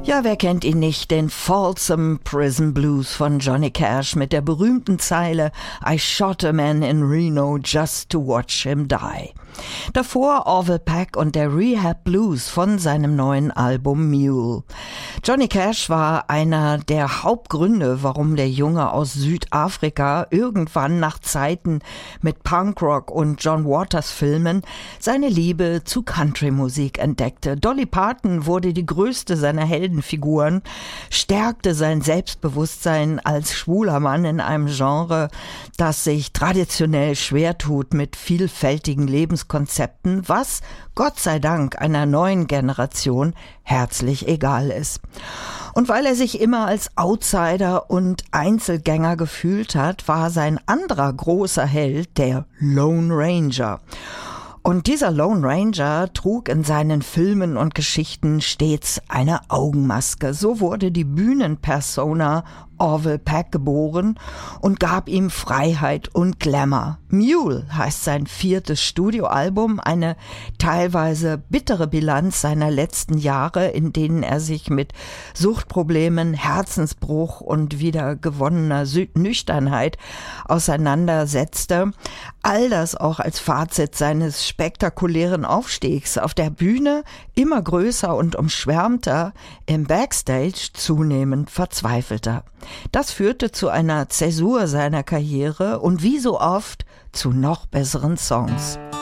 Ja, wer kennt ihn nicht, den Folsom Prison Blues von Johnny Cash mit der berühmten Zeile I shot a man in Reno just to watch him die. Davor Orville Peck und der Rehab Blues von seinem neuen Album Mule. Johnny Cash war einer der Hauptgründe, warum der Junge aus Südafrika irgendwann nach Zeiten mit Punkrock und John Waters Filmen seine Liebe zu Country-Musik entdeckte. Dolly Parton wurde die größte seiner Heldenfiguren, stärkte sein Selbstbewusstsein als schwuler Mann in einem Genre, das sich traditionell schwer tut mit vielfältigen Lebenskonzepten, was Gott sei Dank einer neuen Generation herzlich egal ist. Und weil er sich immer als Outsider und Einzelgänger gefühlt hat, war sein anderer großer Held der Lone Ranger. Und dieser Lone Ranger trug in seinen Filmen und Geschichten stets eine Augenmaske. So wurde die Bühnenpersona Orville Peck geboren und gab ihm Freiheit und Glamour. Mule heißt sein 4. Studioalbum, eine teilweise bittere Bilanz seiner letzten Jahre, in denen er sich mit Suchtproblemen, Herzensbruch und wiedergewonnener Nüchternheit auseinandersetzte. All das auch als Fazit seines spektakulären Aufstiegs. Auf der Bühne immer größer und umschwärmter, im Backstage zunehmend verzweifelter. Das führte zu einer Zäsur seiner Karriere und wie so oft zu noch besseren Songs.